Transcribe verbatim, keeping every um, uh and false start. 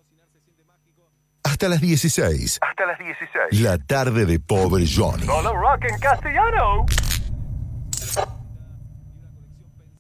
Hasta las dieciséis. Hasta las dieciséis. La tarde de Pobre Johnny. Solo rock en castellano.